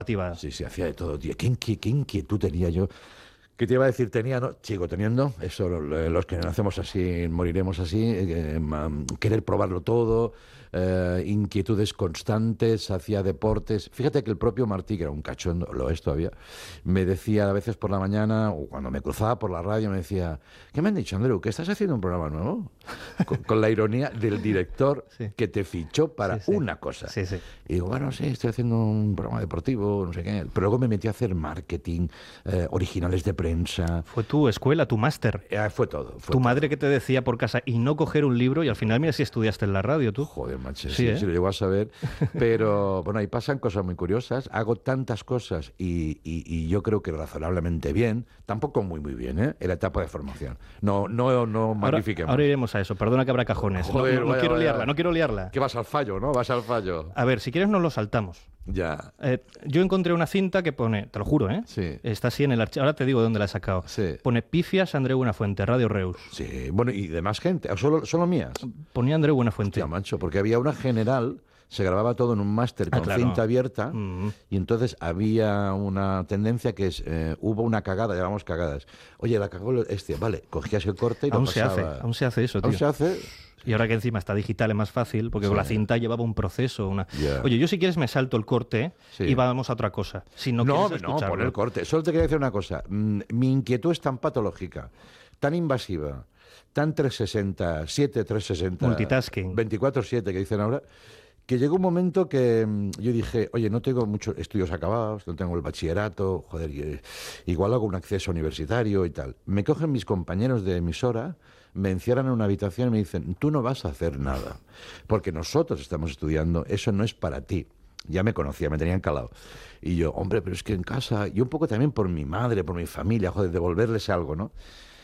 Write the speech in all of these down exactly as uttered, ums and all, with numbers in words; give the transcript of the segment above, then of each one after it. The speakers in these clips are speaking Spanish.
Sí, sí, hacía de todo, tío. ¿Qué, inqui- qué inquietud tenía yo? ¿Qué te iba a decir? Tenía, no, sigo teniendo, eso, lo- los que nacemos así, moriremos así, eh, ma- querer probarlo todo, eh, inquietudes constantes, hacía deportes. Fíjate que el propio Martí, que era un cachondo, lo es todavía, me decía a veces por la mañana, o cuando me cruzaba por la radio, me decía, ¿qué me han dicho, Andreu? ¿Que estás haciendo un programa nuevo? Con, con la ironía del director Sí. que te fichó para Sí, sí. una cosa. Sí, sí. Y digo, bueno, sí, estoy haciendo un programa deportivo, no sé qué. Pero luego me metí a hacer marketing, eh, originales de prensa. Fue tu escuela, tu máster. Eh, fue todo. Fue Tu todo. madre que te decía por casa y no coger un libro y al final mira si estudiaste en la radio tú. Joder, macho, Sí, sí, ¿eh? sí lo llego a saber. Pero bueno, ahí pasan cosas muy curiosas. Hago tantas cosas y, y- y yo creo que razonablemente bien. Tampoco muy, muy bien, ¿eh? En la etapa de formación. No, no, no Ahora, magnifiquemos. ahora iremos a eso. Perdona que habrá cajones. No- Joder, no, no vaya, quiero vaya. liarla, no quiero liarla. Que vas al fallo, ¿no? Vas al fallo. A ver, si quieres nos lo saltamos. Ya. Eh, yo encontré una cinta que pone, te lo juro, ¿eh? Sí. Está así en el archivo. Ahora te digo dónde la he sacado. Sí. Pone Pifias Andreu Buenafuente, Radio Reus. Sí, bueno, y de más gente. ¿O solo, solo mías? Ponía Andreu Buenafuente. Hostia, macho, porque había una general, se grababa todo en un máster Ah, con claro. cinta abierta, Mm. y entonces había una tendencia que es, eh, hubo una cagada, llamamos cagadas. Oye, la cagó este, vale, cogías el corte y Aún lo se hace, pasaba. aún se hace eso, tío. Aún se hace. Y ahora que encima está digital es más fácil, porque con Sí. la cinta llevaba un proceso. Una... Ya. Oye, yo si quieres me salto el corte Sí. y vamos a otra cosa. Si no, No, quieres no, escucharlo. pon el corte. Solo te quería decir una cosa. Mm, Mi inquietud es tan patológica, tan invasiva, tan trescientos sesenta, siete trescientos sesenta, Multitasking. veinticuatro siete que dicen ahora, que llegó un momento que mm, yo dije, oye, no tengo muchos estudios acabados, no tengo el bachillerato, joder, y, eh, igual hago un acceso universitario y tal. Me cogen mis compañeros de emisora, me encierran en una habitación y me dicen, tú no vas a hacer nada, porque nosotros estamos estudiando, eso no es para ti. Ya me conocía, me tenían calado. Y yo, hombre, pero es que en casa, y un poco también por mi madre, por mi familia, joder, devolverles algo, ¿no?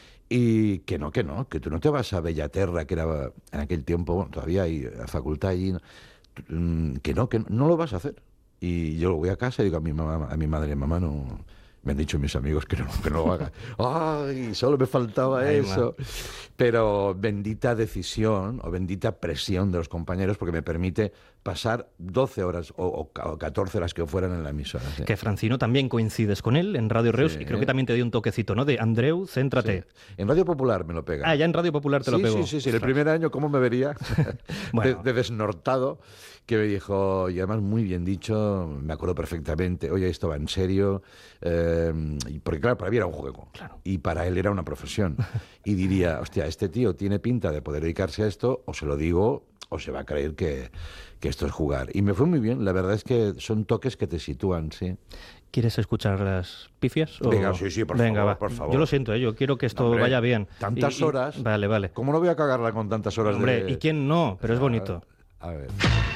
Y que no, que no, que tú no te vas a Bellaterra, que era en aquel tiempo, bueno, todavía hay la facultad allí, ¿no? Mm, que no, que no, no lo vas a hacer. Y yo voy a casa y digo a mi mamá, a mi madre, mamá, no, me han dicho mis amigos que no, que no lo haga. Ay, solo me faltaba Ay, eso. Pero bendita decisión o bendita presión de los compañeros, porque me permite pasar doce horas o, o ca- o catorce horas que fueran en la emisora. ¿sí? Que Francino también coincides con él en Radio Reus Sí. y creo que también te dio un toquecito, ¿no? De Andreu, céntrate. Sí. En Radio Popular me lo pega. Ah, ya en Radio Popular te lo Sí, pego. sí, sí, sí. En el Ostras. primer año, ¿cómo me vería? Bueno. de, de desnortado, que me dijo, y además muy bien dicho, me acuerdo perfectamente, oye, esto va en serio, eh, y porque claro, para mí era un juego, Claro. y para él era una profesión. Y diría, hostia, este tío tiene pinta de poder dedicarse a esto, o se lo digo, o se va a creer que, que esto es jugar. Y me fue muy bien, la verdad es que son toques que te sitúan, sí. ¿Quieres escuchar las pifias? o- Venga, sí, sí, por Venga, favor, va. por favor. Yo lo siento, ¿eh? Yo quiero que esto Hombre, vaya bien. tantas Y- y- horas. Vale, vale. ¿Cómo no voy a cagarla con tantas horas Hombre, de...? ¿y quién no? Pero es bonito. A ver...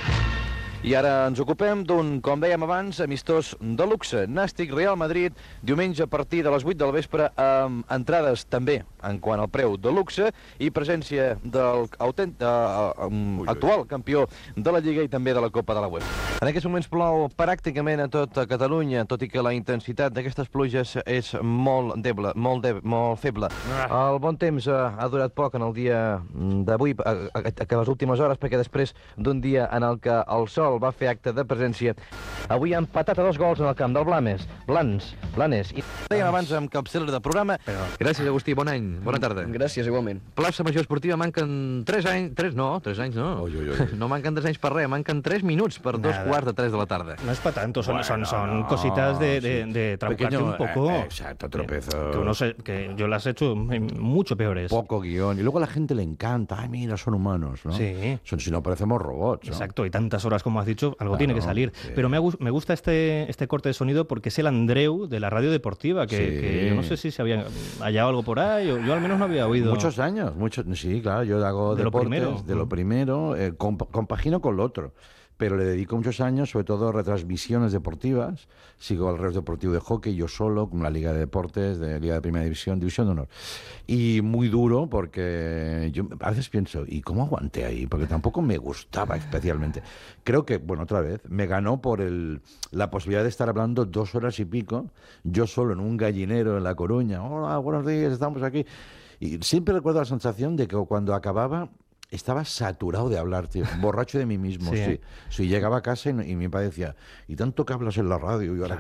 I ara ens ocupem d'un, com dèiem abans, amistós de luxe. Nàstic Real Madrid, diumenge a partir de les vuit del vespre, amb entrades també en quant al preu de luxe i presència del autent, uh, um, actual campió de la Lliga i també de la Copa de la UEFA. En aquests moments plou pràcticament a tota Catalunya, tot i que la intensitat d'aquestes pluges és molt deble, molt, deb, molt feble. El bon temps uh, ha durat poc en el dia d'avui, a, a, a les últimes hores, perquè després d'un dia en el que el sol va fer acte de presència, avui ha empatat a dos gols en el camp del Blanes. Blans, Blanes. I dèiem abans amb capçalera de programa. Però... Gràcies, Agustí, bon any, bona tarda. Gràcies, igualment. Plaça Major Esportiva manquen tres anys... tres no, tres anys no. Ui, ui, ui. No manquen tres anys per res, manquen tres minuts per dos Nada. quarts de tres de la tarda. No es para tanto, son, Bueno, son, son no, cositas de, de, sí. de trabucarte Pequeño, un poco. eh, exacto, tropezos. Que, uno se- que yo las he hecho mucho peores. Poco guión. Y luego a la gente le encanta. Ay, mira, son humanos, ¿no? Sí. Son, si no, parecemos robots, ¿no? Exacto, y tantas horas como has dicho, algo Claro, tiene que salir. sí. Pero me, ha gus- me gusta este, este corte de sonido porque es el Andreu de la radio deportiva, que, Sí. que yo no sé si se había hallado algo por ahí, o yo al menos no había oído. Muchos años, muchos. Sí, claro, yo hago De lo deportes, primero. de lo Mm. primero, eh, comp- compagino con lo otro. Pero le dedico muchos años, sobre todo a retransmisiones deportivas. Sigo al Reus Deportivo de Hockey, yo solo, con la Liga de Deportes, de Liga de Primera División, División de Honor. Y muy duro porque yo a veces pienso, ¿y cómo aguanté ahí? Porque tampoco me gustaba especialmente. Creo que, bueno, otra vez, me ganó por el, la posibilidad de estar hablando dos horas y pico, yo solo en un gallinero en La Coruña. Hola, buenos días, estamos aquí. Y siempre recuerdo la sensación de que cuando acababa estaba saturado de hablar, tío, borracho de mí mismo, Sí. sí. Sí, llegaba a casa y, y mi padre decía, y tanto que hablas en la radio, y ahora